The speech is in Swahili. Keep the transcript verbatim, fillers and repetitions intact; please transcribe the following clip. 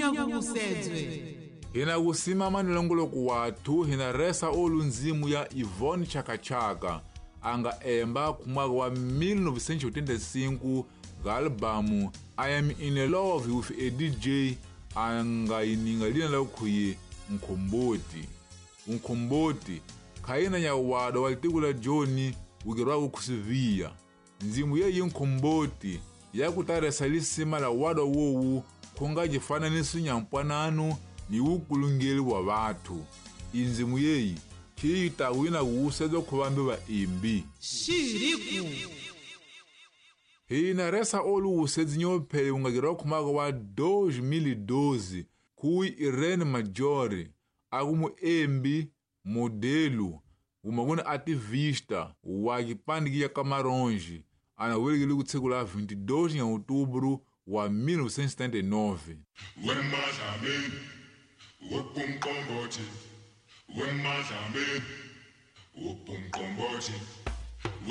nyakusedzwe. Hina kusimama nilongoloko watu hina resa olu nzimu ya Yvonne Chaka Chaka anga emba kumwaka wa mil novecentos e oitenta e cinco ga albumu I Am In Love With A D J anga iningalina la kuye Mkomboti. Mkomboti kaina nya wada walitikula Johnny wikirwa kusivia. Nzimu ye Mkomboti ya kutaresa lisima la wada wowu konga jifana nisu nyampwananu ni ukulungeli wa watu. Inzimu yeyi kiita wina usezo kubambe wa imbi. Shiriku. Hii na resa olu usezi nyopele ungagira kumaga wa dois mil e doze kui Irene Majori agumu embi modelo umaguna ativista wa kipandi ya Camaronji anawelekele kutsekula vinte e dois de outubro wa mil novecentos e setenta e nove. Wemazame Wopumkomboti Wemazame Wopumkomboti